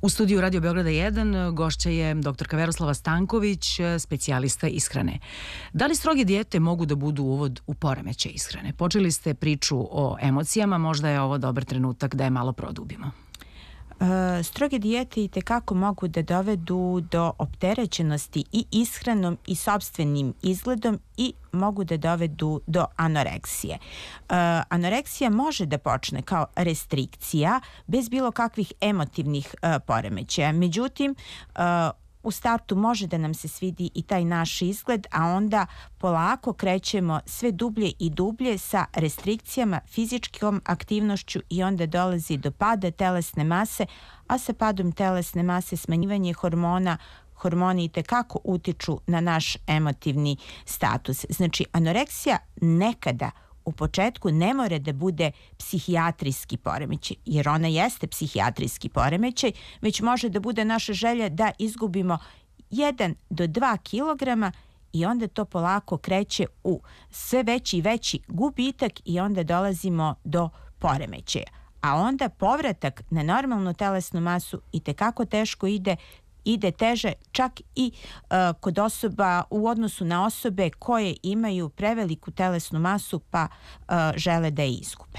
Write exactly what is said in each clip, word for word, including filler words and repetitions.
U studiju Radio Beograda jedan gošća je doktorka Veroslava Stanković, specijalista ishrane. Da li stroge dijete mogu da budu uvod u poremećaj ishrane? Počeli ste priču o emocijama, možda je ovo dobar trenutak da je malo produbimo. E, stroge dijete i tekako mogu da dovedu do opterećenosti i ishranom i sopstvenim izgledom i mogu da dovedu do anoreksije. E, anoreksija može da počne kao restrikcija bez bilo kakvih emotivnih e, poremećaja. Međutim, e, u startu može da nam se svidi i taj naš izgled, a onda polako krećemo sve dublje i dublje sa restrikcijama, fizičkom aktivnošću i onda dolazi do pada telesne mase, a sa padom telesne mase smanjivanje hormona, hormoni i tekako utiču na naš emotivni status. Znači, anoreksija nekada u početku ne mora da bude psihijatrijski poremećaj, jer ona jeste psihijatrijski poremećaj, već može da bude naša želja da izgubimo jedan do dva kilograma i onda to polako kreće u sve veći i veći gubitak i onda dolazimo do poremećaja. A onda povratak na normalnu telesnu masu i tekako teško ide, ide teže čak i uh, kod osoba u odnosu na osobe koje imaju preveliku telesnu masu pa uh, žele da je izgube.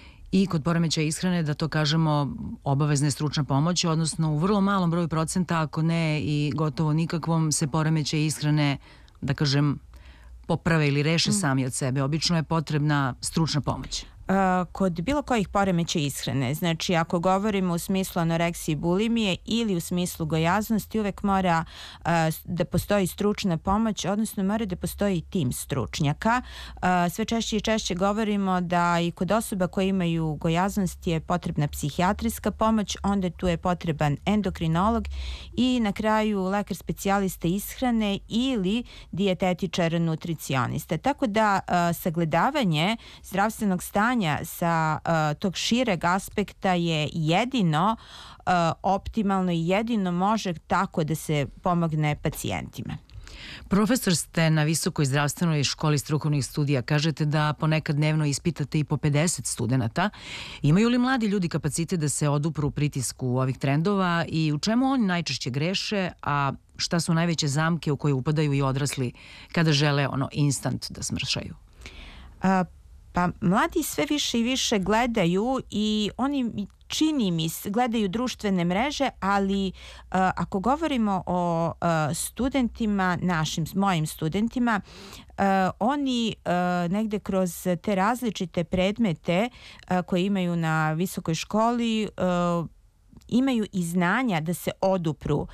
I kod poremećaja ishrane, da to kažemo, obavezna je stručna pomoć, odnosno u vrlo malom broju procenta, ako ne i gotovo nikakvom, se poremećaj ishrane, da kažem, poprave ili reše sami od sebe. Obično je potrebna stručna pomoć. Kod bilo kojih poremećaja ishrane, znači ako govorimo u smislu anoreksije i bulimije ili u smislu gojaznosti, uvek mora uh, da postoji stručna pomoć, odnosno mora da postoji tim stručnjaka. Uh, sve češće i češće govorimo da i kod osoba koje imaju gojaznost je potrebna psihijatrijska pomoć, onda tu je potreban endokrinolog i na kraju lekar specijalista ishrane ili dijetetičar nutricionista. Tako da uh, sagledavanje zdravstvenog stanja sa uh, tog šireg aspekta je jedino uh, optimalno i jedino može tako da se pomogne pacijentima. Profesor ste na Visokoj zdravstvenoj školi strukovnih studija. Kažete da ponekad dnevno ispitate i po pedeset studenata. Imaju li mladi ljudi kapacitet da se odupru pritisku ovih trendova i u čemu oni najčešće greše, a šta su najveće zamke u koje upadaju i odrasli kada žele ono instant da smršaju? Uh, Pa mladi sve više i više gledaju i oni, čini mi se, gledaju društvene mreže, ali uh, ako govorimo o uh, studentima, našim, mojim studentima, uh, oni uh, negde kroz te različite predmete uh, koje imaju na visokoj školi uh, imaju i znanja da se odupru uh,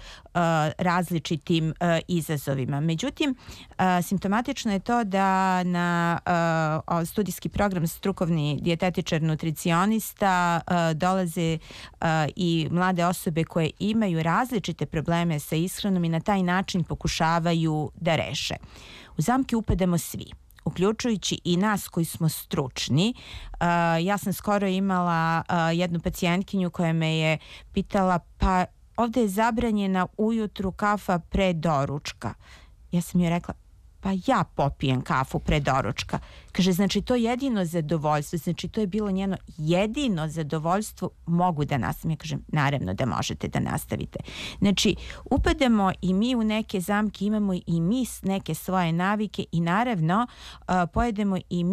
različitim uh, izazovima. Međutim, uh, simptomatično je to da na uh, studijski program strukovni dijetetičar nutricionista uh, dolaze uh, i mlade osobe koje imaju različite probleme sa ishranom i na taj način pokušavaju da reše. U zamke upadamo svi, uključujući i nas koji smo stručni. Uh, ja sam skoro imala uh, jednu pacijentkinju koja me je pitala, pa ovdje je zabranjena ujutru kafa pre doručka. Ja sam joj rekla, pa ja popijem kafu pre doručka. Kaže, znači to jedino zadovoljstvo, znači to je bilo njeno jedino zadovoljstvo, mogu da nastavim. Ja kažem, naravno da možete da nastavite. Znači, upadamo i mi u neke zamke, imamo i mi neke svoje navike i naravno uh, pojedemo i mi